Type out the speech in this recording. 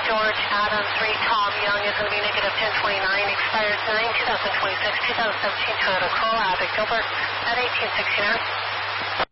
George, Adam 3, Tom Young is going to be negative 1029, expires 9/2026, 2017 Toyota Corolla, Gilbert at 1869.